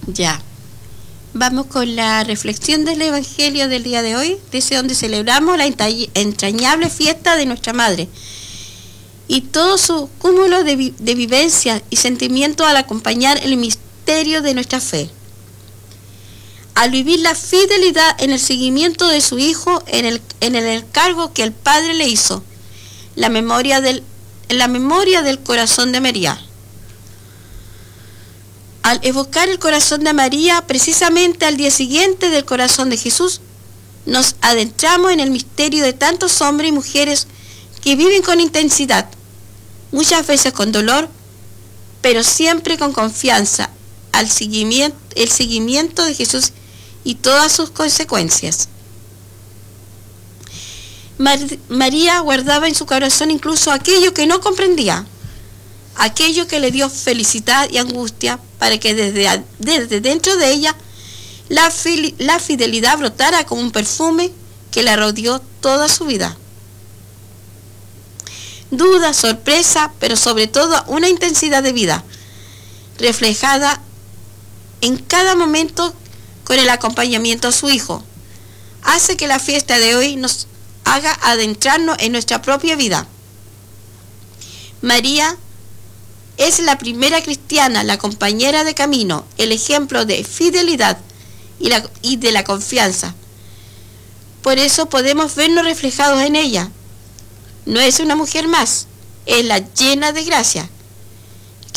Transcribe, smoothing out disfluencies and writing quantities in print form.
Ya. Vamos con la reflexión del Evangelio del día de hoy, desde donde celebramos la entrañable fiesta de nuestra Madre y todo su cúmulo de vivencias y sentimientos al acompañar el misterio de nuestra fe. Al vivir la fidelidad en el seguimiento de su Hijo en el encargo que el Padre le hizo, la memoria del corazón de María. Al evocar el corazón de María, precisamente al día siguiente del corazón de Jesús, nos adentramos en el misterio de tantos hombres y mujeres que viven con intensidad, muchas veces con dolor, pero siempre con confianza, el seguimiento de Jesús y todas sus consecuencias. María guardaba en su corazón incluso aquello que no comprendía, aquello que le dio felicidad y angustia, para que desde dentro de ella la fidelidad brotara como un perfume que la rodeó toda su vida. Duda, sorpresa, pero sobre todo una intensidad de vida, reflejada en cada momento con el acompañamiento a su Hijo, hace que la fiesta de hoy nos haga adentrarnos en nuestra propia vida. María es la cristiana, la compañera de camino, el ejemplo de fidelidad y de la confianza. Por eso podemos vernos reflejados en ella. No es una mujer más, es la llena de gracia,